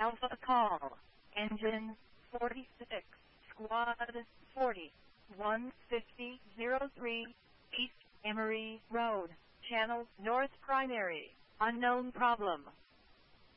Alpha call. Engine 46. Squad 40. 15003 East Emery Road. Channel North Primary. Unknown problem.